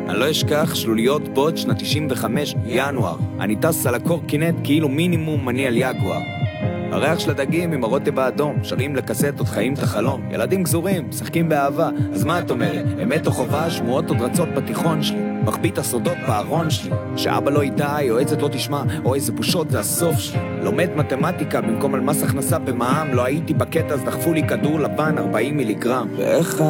אני לא אשכח שלוליות בוט שנת 95, ינואר. אני טס על הקורקינט כאילו מינימום אני על יגואר. הריח של הדגים עם הרוטב האדום, שרים לקסטות, חיים את החלום. ילדים גזורים, משחקים באהבה. אז מה את אומרת? אמת או חובה, שמועות עוד רצות בתיכון שלי. מחביא הסודות בארון שלי. שאבא לא איתה, יועצת לא תשמע, או איזה בושות זה הסוף שלי. לומד מתמטיקה במקום על מס הכנסה במע"מ. לא הייתי בקטע אז דחפו לי כדור לבן 40 מיליגרם. ואיך